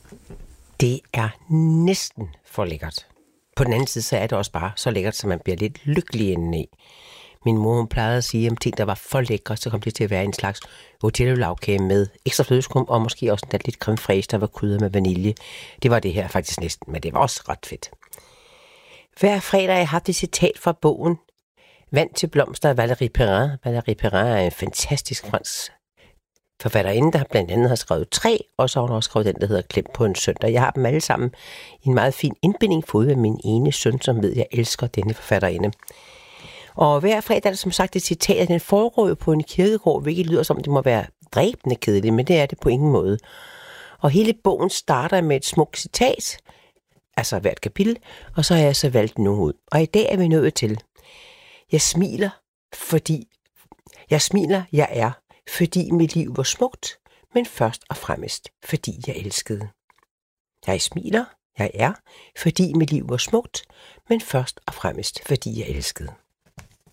Det er næsten for lækkert. På den anden side, så er det også bare så lækkert, så man bliver lidt lykkelig indeni. Min mor, hun plejede at sige, at ting, der var for lækre, så kom det til at være en slags Otello-lavkage med ekstra flødeskum, og måske også lidt creme fraiche, der var krydret med vanilje. Det var det her faktisk næsten, men det var også ret fedt. Hver fredag har jeg haft et citat fra bogen Vand til blomster af Valérie Perrin. Valérie Perrin er en fantastisk fransk forfatterinde, der blandt andet har skrevet 3, og så har hun også skrevet den, der hedder Klem på en søndag. Jeg har dem alle sammen i en meget fin indbinding fået af min ene søn, som ved, at jeg elsker denne forfatterinde. Og hver fredag er der som sagt et citat, den foregår jo på en kirkegård, hvilket lyder som, det må være dræbende kedeligt, men det er det på ingen måde. Og hele bogen starter med et smukt citat, altså hvert kapitel, og så har jeg så valgt nogen ud. Og i dag er vi nået til, jeg smiler, fordi mit liv var smukt, men først og fremmest, fordi jeg elskede. Jeg smiler, fordi mit liv var smukt, men først og fremmest, fordi jeg elskede.